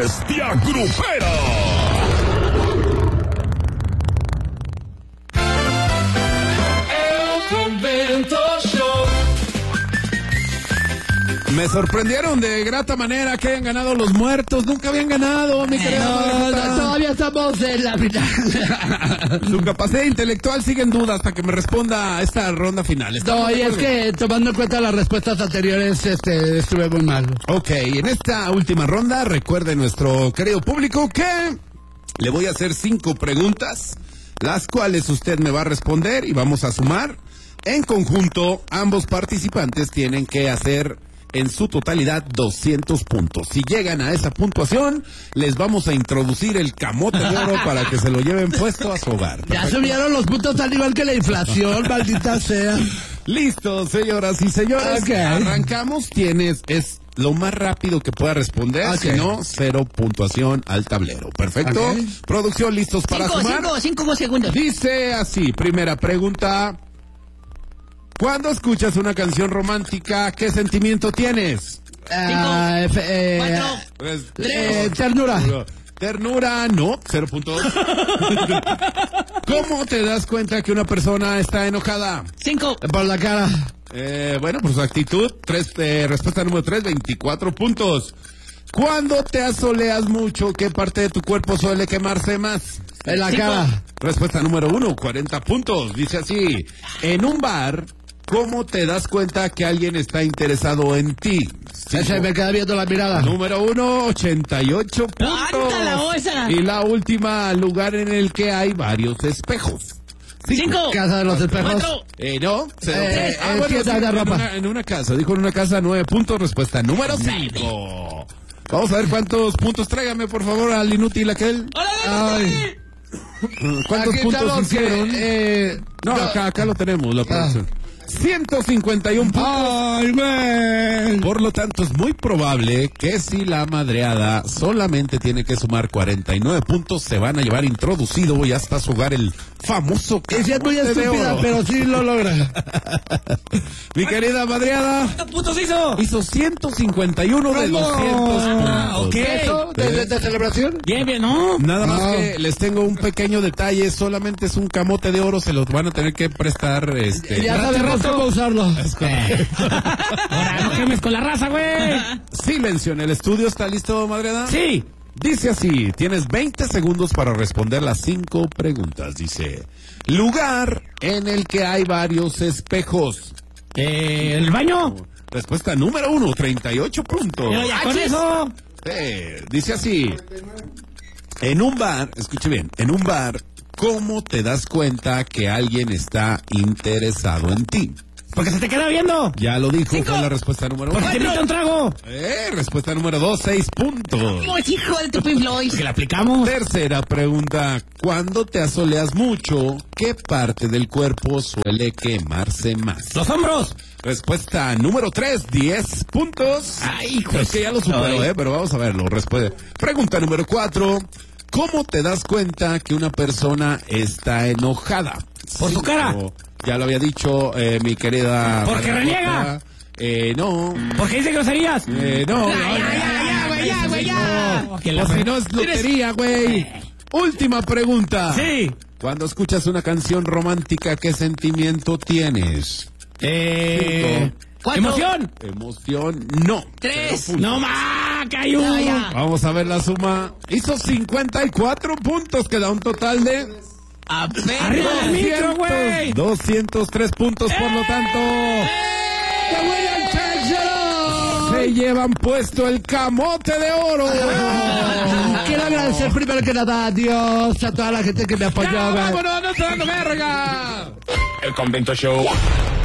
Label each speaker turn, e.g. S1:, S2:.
S1: bestia grupera.
S2: El Convento Show.
S3: Me sorprendieron de grata manera que hayan ganado los muertos. Nunca habían ganado, mi querido.
S4: Todavía estamos en la final.
S3: Su capacidad intelectual sigue en duda hasta que me responda a esta ronda final.
S4: No, y es que tomando en cuenta las respuestas anteriores, estuve muy mal.
S3: Ok, en esta última ronda, recuerde nuestro querido público que le voy a hacer 5 preguntas, las cuales usted me va a responder y vamos a sumar. En conjunto, ambos participantes tienen que hacer en su totalidad 200 puntos. Si llegan a esa puntuación, les vamos a introducir el camote de oro para que se lo lleven puesto a su hogar.
S4: Ya subieron los puntos al igual que la inflación, maldita sea.
S3: Listo, señoras y señores.
S4: Okay.
S3: Arrancamos. Es lo más rápido que pueda responder.
S4: Okay.
S3: Si no, 0 puntuación al tablero. Perfecto.
S4: Okay.
S3: Producción, ¿listos para sumar?
S5: 5 segundos.
S3: Dice así, primera pregunta. Cuando escuchas una canción romántica, ¿qué sentimiento tienes?
S5: 4,
S4: Ternura.
S3: Ternura, no, 0 puntos. ¿Cómo te das cuenta que una persona está enojada?
S5: 5.
S4: Por la cara.
S3: Bueno, por su actitud. Respuesta número 3, 24 puntos. Cuando te asoleas mucho, ¿qué parte de tu cuerpo suele quemarse más?
S4: En la
S5: 5.
S4: cara.
S3: Respuesta número 1, 40 puntos. Dice así, en un bar, ¿cómo te das cuenta que alguien está interesado en ti?
S4: Ese me queda viendo la mirada.
S3: Número 1, 88 puntos.
S5: ¡Ándala, osa!
S3: Y la última, lugar en el que hay varios espejos.
S5: 5.
S4: Casa de los espejos.
S5: 4.
S3: No,
S4: tienda de ropa.
S3: En una casa, dijo en una casa, 9 puntos. Respuesta número 5. Vamos a ver cuántos puntos. Tráigame, por favor, al inútil aquel.
S4: Ay.
S3: ¿Cuántos
S4: Aquí
S3: puntos
S4: estamos
S3: hicieron? No, acá lo tenemos, la producción. 151 puntos.
S4: Ay, güey.
S3: Por lo tanto, es muy probable que si la madreada solamente tiene que sumar 49 puntos, se van a llevar introducido y hasta su hogar el famoso
S4: Que sí es muy
S3: camote de
S4: estúpida,
S3: oro.
S4: pero sí lo logra.
S3: Mi querida madreada
S5: ¿Cuántos puntos hizo?
S3: hizo 151 de 200 puntos.
S5: ok.
S4: ¿Eso? ¿De celebración?
S5: Bien, ¿no?
S3: Nada más
S4: No.
S3: que les tengo un pequeño detalle, solamente es un camote de oro, se los van a tener que prestar
S4: Ya sabemos cómo usarlo.
S5: Ahora, no quemes con la raza, güey.
S3: Silencio en el estudio, ¿está listo, madreada?
S5: Sí.
S3: Dice así, tienes 20 segundos para responder las 5 preguntas. Dice, lugar en el que hay varios espejos.
S5: ¿El baño?
S3: Respuesta número 1, 38 puntos.
S5: Pero ya con eso.
S3: Dice así, en un bar, escuche bien, en un bar, ¿cómo te das cuenta que alguien está interesado en ti?
S5: Porque se te queda viendo.
S3: Ya lo dijo,
S5: 5.
S3: fue la respuesta número 1.
S5: Porque te invita un trago.
S3: Respuesta número 2, 6 puntos.
S5: ¿Cómo es hijo de tu Pink Floyd? Que la aplicamos.
S3: Tercera pregunta, cuando te asoleas mucho, ¿qué parte del cuerpo suele quemarse más?
S5: Los hombros.
S3: Respuesta número 3, 10 puntos.
S5: Ay, hijo.
S3: Es que ya lo superó,
S5: Ay.
S3: pero vamos a verlo. Pregunta número 4, ¿cómo te das cuenta que una persona está enojada?
S5: Por su cara.
S3: Ya lo había dicho mi querida...
S5: Porque
S3: Margarita.
S5: reniega.
S3: No.
S5: Porque dice groserías.
S3: No.
S5: Ya, güey, ya. Que la
S3: Pues si no es lotería, güey. Última pregunta.
S5: Sí.
S3: Cuando escuchas una canción romántica, ¿qué sentimiento tienes?
S5: 4. Emoción.
S3: Emoción, no.
S5: 3.
S3: 0
S5: No más, cayó.
S3: puntos. Vamos a ver la suma. Hizo 54 puntos, que da un total de...
S5: Arriba del micro, güey.
S3: 203 puntos, por lo tanto... Se llevan puesto el camote de oro.
S4: Quiero agradecer primero que nada a Dios, a toda la gente que me apoyó.
S3: ¡Ya, vámonos! ¡No te dando verga!
S1: El Convento Show.